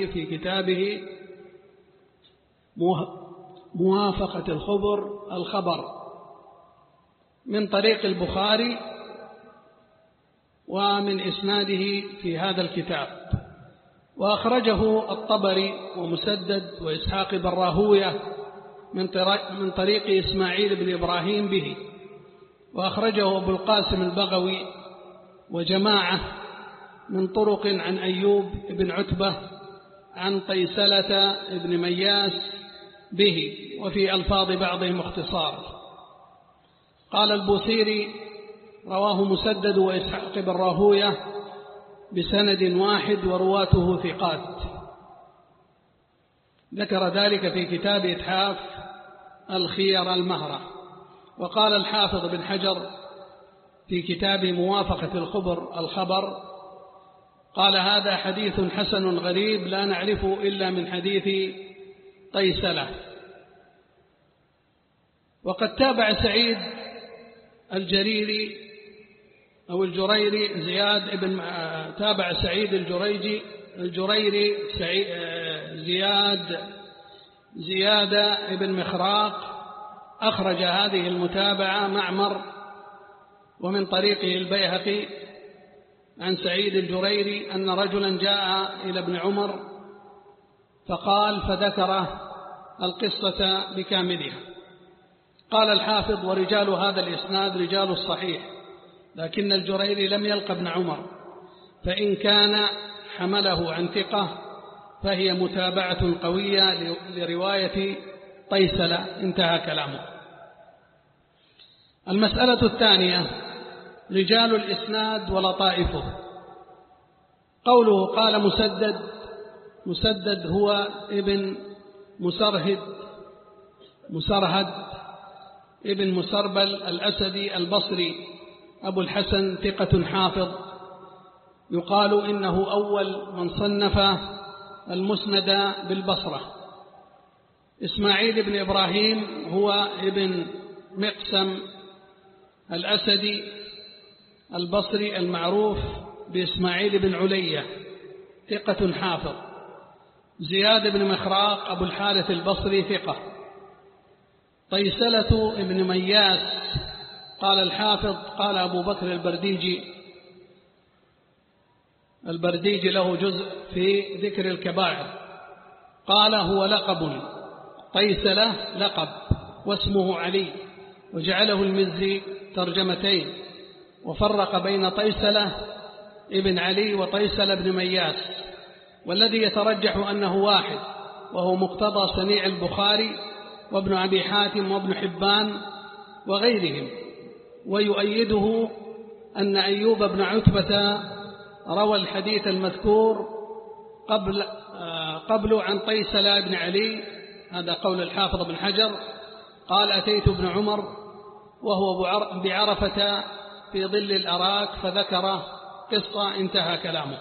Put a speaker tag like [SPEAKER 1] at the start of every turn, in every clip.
[SPEAKER 1] في كتابه موافقة الخبر من طريق البخاري ومن إسناده في هذا الكتاب، وأخرجه الطبري ومسدد وإسحاق بن راهوية من طريق إسماعيل بن إبراهيم به، وأخرجه أبو القاسم البغوي وجماعة من طرق عن أيوب بن عتبة عن طيسلة بن مياس به، وفي ألفاظ بعضهم اختصار. قال البوصيري: رواه مسدد وإسحاق بن راهوية بسند واحد ورواته ثقات. ذكر ذلك في كتاب إتحاف الخير المهرة. وقال الحافظ بن حجر في كتاب موافقة الخبر قال: هذا حديث حسن غريب لا نعرفه إلا من حديث طيسلة. وقد تابع سعيد الجريري أو الجريري زياد تابع سعيد الجريري زياد بن مخراق، أخرج هذه المتابعة معمر ومن طريقه البيهقي عن سعيد الجريري أن رجلا جاء إلى ابن عمر فقال، فذكر القصة بكاملها. قال الحافظ: ورجال هذا الإسناد رجال الصحيح، لكن الجريري لم يلق ابن عمر، فإن كان حمله عن ثقة فهي متابعة قوية لرواية طيسلة. انتهى كلامه. المسألة الثانية: رجال الإسناد ولطائفه. قوله قال مسدد هو ابن مسرهد ابن مسربل الأسدي البصري أبو الحسن، ثقة حافظ، يقال إنه أول من صنف المسند بالبصرة. إسماعيل بن إبراهيم هو ابن مقسم الأسدي البصري المعروف بإسماعيل بن علية، ثقة حافظ. زياد بن مخراق أبو الحارث البصري، ثقة. طيسلة بن مياس قال الحافظ قال أبو بكر البرديجي له جزء في ذكر الكبائر، قال: هو لقب، طيسلة لقب واسمه علي، وجعله المزي ترجمتين، وفرق بين طيسلة ابن علي وطيسلة بن مياس، والذي يترجح أنه واحد، وهو مقتضى صنيع البخاري وابن أبي حاتم وابن حبان وغيرهم. ويؤيده أن أيوب بن عتبة روى الحديث المذكور قبل عن طيسلة بن علي. هذا قول الحافظ بن حجر. قال: أتيت ابن عمر وهو بعرفة في ظل الأراك فذكر قصة. انتهى كلامه.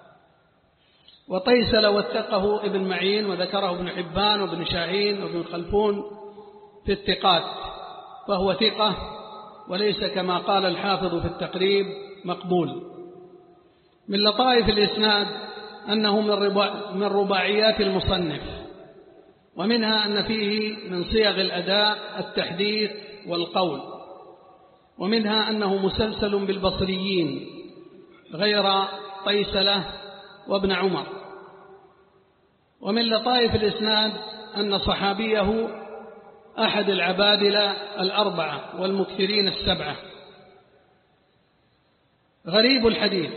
[SPEAKER 1] وطيسلة وثقه ابن معين وذكره ابن حبان وابن شاهين وابن خلفون في الثقات، فهو ثقة وليس كما قال الحافظ في التقريب مقبول. من لطائف الإسناد أنه من رباعيات المصنف، ومنها أن فيه من صيغ الأداء التحديث والقول، ومنها أنه مسلسل بالبصريين غير طيسلة وابن عمر. ومن لطائف الإسناد أن صحابيه أحد العبادلة الأربعة والمكثرين السبعة. غريب الحديث: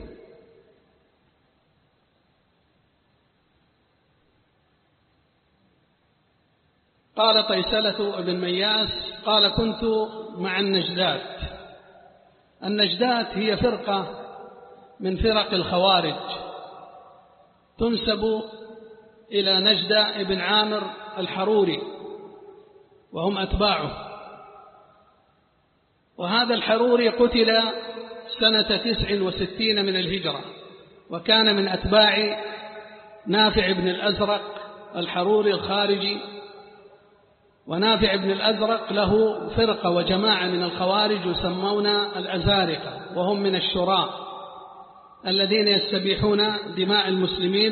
[SPEAKER 1] قال طيسلة بن مياس قال: كنت مع النجدات. النجدات هي فرقة من فرق الخوارج تنسب إلى نجدة بن عامر الحروري، وهم أتباعه. وهذا الحروري قتل سنة 69 من الهجرة، وكان من أتباع نافع بن الأزرق الحروري الخارجي. ونافع بن الأزرق له فرقة وجماعة من الخوارج يسمون الأزارقة، وهم من الشراء الذين يستبيحون دماء المسلمين